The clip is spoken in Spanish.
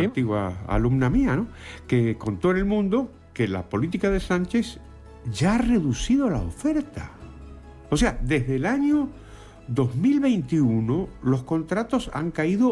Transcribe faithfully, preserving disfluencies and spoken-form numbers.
antigua alumna mía, ¿no?, que contó en El Mundo que la política de Sánchez ya ha reducido la oferta. O sea, desde el año dos mil veintiuno los contratos han caído